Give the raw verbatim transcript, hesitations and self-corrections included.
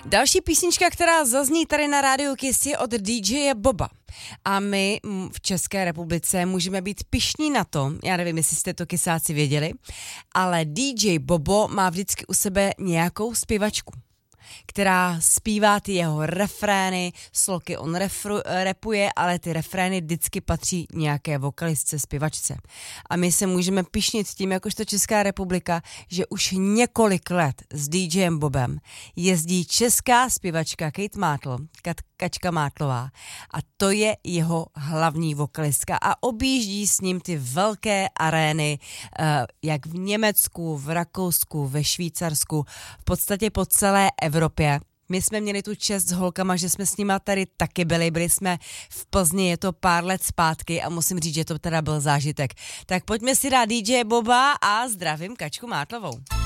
Další písnička, která zazní tady na rádiu Kiss, je od D J Boba. A my v České republice můžeme být pyšní na to, já nevím, jestli jste to kysáci věděli, ale D J Bobo má vždycky u sebe nějakou zpěvačku, která zpívá ty jeho refrény, sloky on refru, repuje, ale ty refrény vždycky patří nějaké vokalistce, zpěvačce. A my se můžeme pyšnit tím, jakožto Česká republika, že už několik let s DJem Bobem jezdí česká zpěvačka Kate Mátl, Kat, Kačka Mátlová, a to je jeho hlavní vokalistka a objíždí s ním ty velké arény, jak v Německu, v Rakousku, ve Švýcarsku, v podstatě po celé Evropě. My jsme měli tu čest s holkama, že jsme s nima tady taky byli, byli jsme v Plzni, je to pár let zpátky a musím říct, že to teda byl zážitek. Tak pojďme si dát D J Boba a zdravím Kačku Mátlovou.